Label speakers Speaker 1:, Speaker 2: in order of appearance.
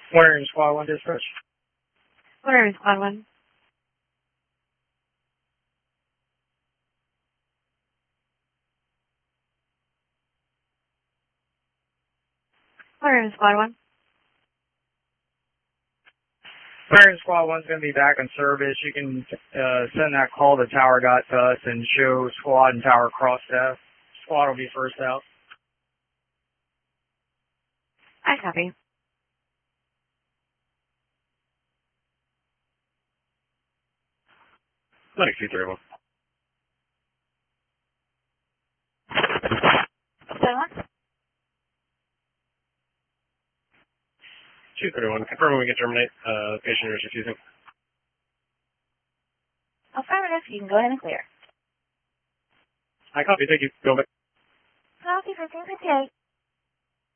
Speaker 1: Warrior Squad 1 dispatch.
Speaker 2: Warrior Squad 1. Warrior Squad 1.
Speaker 1: Warrior Squad 1's going to be back in service. You can send that call the tower got to us and show squad and tower cross staff. Squad will be first out.
Speaker 2: I copy.
Speaker 3: Lennox 231. 231. Confirm we can terminate. Patient is refusing.
Speaker 2: Affirmative. You can go ahead and clear.
Speaker 3: I copy. Thank you. Go back.
Speaker 2: Copy 1558.